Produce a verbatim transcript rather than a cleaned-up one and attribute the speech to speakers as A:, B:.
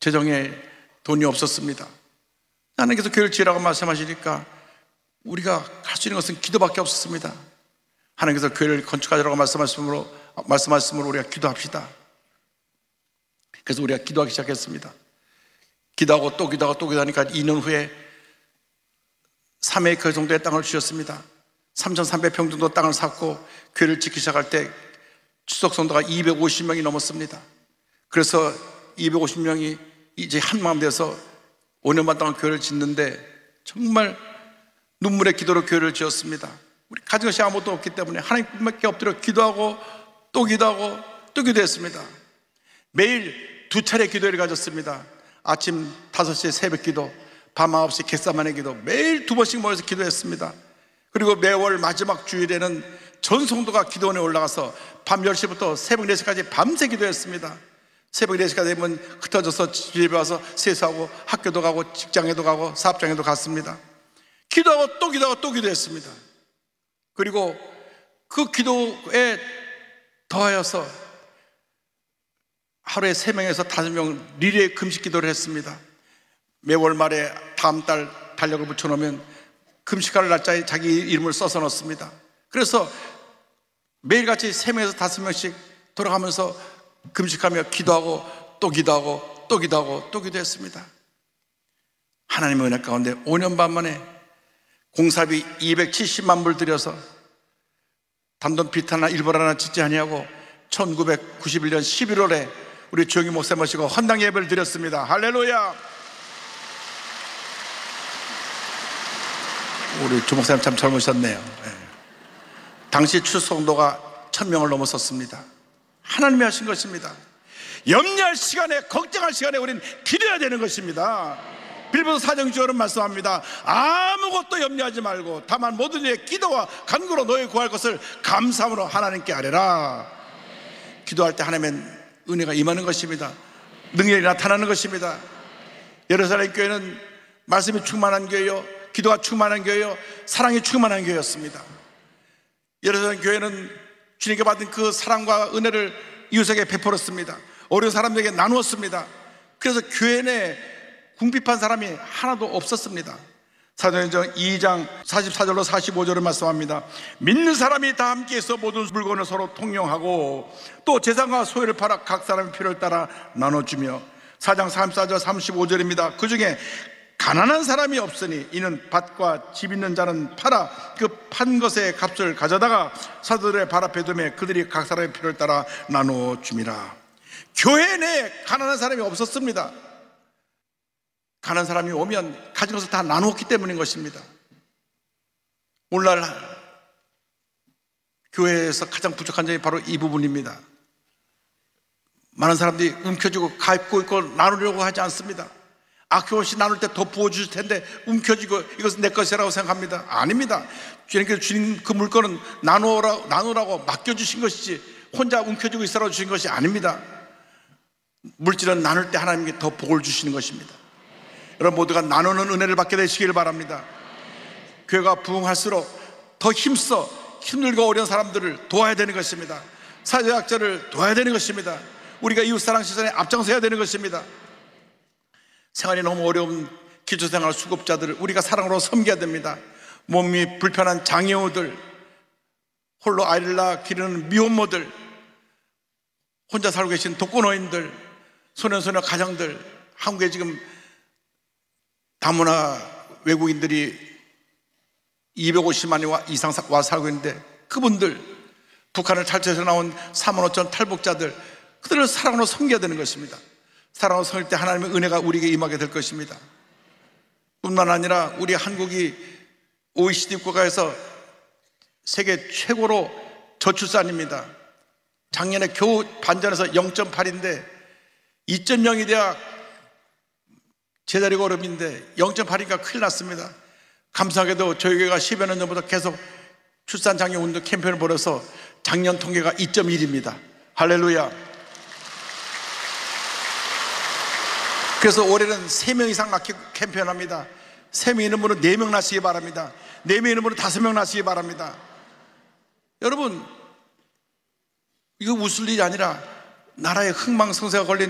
A: 재정에 돈이 없었습니다. 하나님께서 교회를 지으라고 말씀하시니까 우리가 할 수 있는 것은 기도밖에 없었습니다. 하나님께서 교회를 건축하라고 말씀하심으로, 말씀하심으로 우리가 기도합시다. 그래서 우리가 기도하기 시작했습니다. 기도하고 또 기도하고 또 기도하니까 이 년 후에 삼 에이커 정도의 땅을 주셨습니다. 삼천삼백 평 정도 땅을 샀고 교회를 짓기 시작할 때 추석 성도가 이백오십 명이 넘었습니다. 그래서 이백오십 명이 이제 한마음 돼서 오 년 반 동안 교회를 짓는데 정말 눈물의 기도로 교회를 지었습니다. 우리 가진 것이 아무것도 없기 때문에 하나님께 엎드려 기도하고 또 기도하고 또 기도했습니다. 매일 두 차례 기도회를 가졌습니다. 아침 다섯 시에 새벽 기도, 밤 아홉 시 겟세마네 기도, 매일 두 번씩 모여서 기도했습니다. 그리고 매월 마지막 주일에는 전 성도가 기도원에 올라가서 밤 열 시부터 새벽 네 시까지 밤새 기도했습니다. 새벽 네 시가 되면 흩어져서 집에 와서 세수하고 학교도 가고 직장에도 가고 사업장에도 갔습니다. 기도하고 또 기도하고 또 기도했습니다. 그리고 그 기도에 더하여서 하루에 세 명에서 다섯 명 리레이 금식 기도를 했습니다. 매월 말에 다음 달 달력을 붙여놓으면 금식할 날짜에 자기 이름을 써서 넣습니다. 그래서 매일같이 세 명에서 다섯 명씩 돌아가면서 금식하며 기도하고 또 기도하고 또 기도하고 또 기도했습니다. 하나님의 은혜 가운데 오 년 반 만에 공사비 이백칠십만 불 들여서 단돈 빚 하나 일벌 하나 짓지 아니하고 천구백구십일 년 십일월에 우리 조영희 목사 모시고 헌당 예배를 드렸습니다. 할렐루야. 우리 조 목사님 참 젊으셨네요. 네. 당시 출석도가 천 명을 넘었었습니다. 하나님이 하신 것입니다. 염려할 시간에, 걱정할 시간에 우린 기도해야 되는 것입니다. 빌보서 사 장 구 절은 말씀합니다. 아무것도 염려하지 말고 다만 모든 일에 기도와 간구로 너희 구할 것을 감사함으로 하나님께 아뢰라. 기도할 때 하나님의 은혜가 임하는 것입니다. 능력이 나타나는 것입니다. 예루살렘 교회는 말씀이 충만한 교회요, 기도가 충만한 교회요, 사랑이 충만한 교회였습니다. 예루살렘 교회는 주님께 받은 그 사랑과 은혜를 이웃에게 베풀었습니다. 어려운 사람들에게 나누었습니다. 그래서 교회 내 궁핍한 사람이 하나도 없었습니다. 사도행전 이 장 사십사 절로 사십오 절을 말씀합니다. 믿는 사람이 다 함께해서 모든 물건을 서로 통용하고 또 재산과 소유를 팔아 각 사람의 필요를 따라 나눠주며, 사 장 삼십사 절 삼십오 절입니다. 그 중에 가난한 사람이 없으니 이는 밭과 집 있는 자는 팔아 그 판 것의 값을 가져다가 사도들의 발 앞에 두매 그들이 각 사람의 필요를 따라 나누어 줌이라. 교회 내에 가난한 사람이 없었습니다. 가난한 사람이 오면 가진 것을 다 나누었기 때문인 것입니다. 오늘날 교회에서 가장 부족한 점이 바로 이 부분입니다. 많은 사람들이 움켜쥐고 갖고 있고 나누려고 하지 않습니다. 아낌없이 나눌 때 더 부어주실 텐데 움켜쥐고 이것은 내 것이라고 생각합니다. 아닙니다. 주님께서 주신 그 물건은 나누라, 나누라고 맡겨주신 것이지 혼자 움켜쥐고 있으라고 주신 것이 아닙니다. 물질은 나눌 때 하나님께 더 복을 주시는 것입니다. 여러분 모두가 나누는 은혜를 받게 되시길 바랍니다. 교회가 부흥할수록 더 힘써 힘들고 어려운 사람들을 도와야 되는 것입니다. 사회학자를 도와야 되는 것입니다. 우리가 이웃사랑 시선에 앞장서야 되는 것입니다. 생활이 너무 어려운 기초생활 수급자들을 우리가 사랑으로 섬겨야 됩니다. 몸이 불편한 장애우들, 홀로 아이를 낳아 기르는 미혼모들, 혼자 살고 계신 독거노인들, 소년소녀 가정들, 한국에 지금 다문화 외국인들이 이백오십만이 이상 와 살고 있는데 그분들, 북한을 탈출해서 나온 사만 오천 탈북자들, 그들을 사랑으로 섬겨야 되는 것입니다. 사랑으로 섬길 때 하나님의 은혜가 우리에게 임하게 될 것입니다. 뿐만 아니라 우리 한국이 오이시디 국가에서 세계 최고로 저출산입니다. 작년에 겨우 반전에서 영 점 팔인데 이 점 영이 돼야 제자리가 어렵인데 영 점 팔이니까 큰일 났습니다. 감사하게도 저희 교회가 십여 년 전부터 계속 출산 장려 운동 캠페인을 벌여서 작년 통계가 이 점 일입니다. 할렐루야. 그래서 올해는 세 명 이상 낳기 캠페인합니다. 세 명 있는 분은 네 명 낳으시기 바랍니다. 네 명 있는 분은 다섯 명 낳으시기 바랍니다. 여러분 이거 웃을 일이 아니라 나라의 흥망성쇠가 걸린